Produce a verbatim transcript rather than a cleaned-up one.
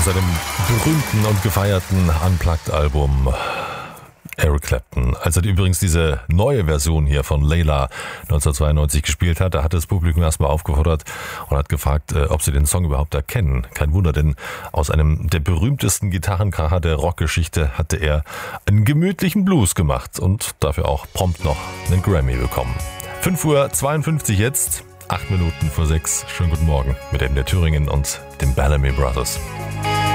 von seinem berühmten und gefeierten Unplugged-Album Eric Clapton. Als er übrigens diese neue Version hier von Layla neunzehnhundertzweiundneunzig gespielt hat, da hat das Publikum erstmal aufgefordert und hat gefragt, ob sie den Song überhaupt erkennen. Kein Wunder, denn aus einem der berühmtesten Gitarrenkracher der Rockgeschichte hatte er einen gemütlichen Blues gemacht und dafür auch prompt noch einen Grammy bekommen. fünf Uhr zweiundfünfzig jetzt, acht Minuten vor sechs. Schönen guten Morgen mit M D R Thüringen und den Bellamy Brothers.